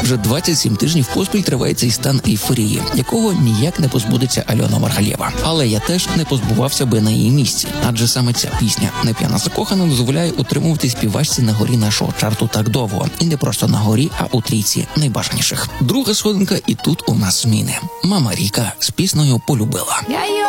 Вже 27 тижнів поспіль триває цей стан ейфорії, якого ніяк не позбудеться Альона Маргалєва. Але я теж не позбувався би на її місці, адже саме ця пісня «Неп'яна закохана» дозволяє утримувати співачці на горі нашого чарту так довго. І не просто на горі, а у трійці найбажаніших. Друга сходинка, і тут у нас зміни. Мама Ріка з піснею «Полюбила».